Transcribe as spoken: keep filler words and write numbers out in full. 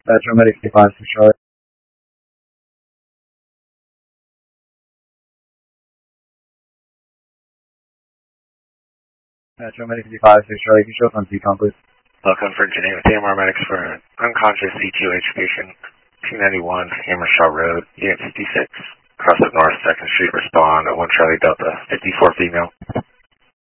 Metro Medic five six Charlie. Metro Medic five six Charlie, can you show us on C COM, please? Welcome for Geneva T M R Medics for an unconscious C Q H patient, two ninety-one Hammershaw Road, Unit fifty-six, across the North second Street, respond at one Charlie Delta, fifty-four female.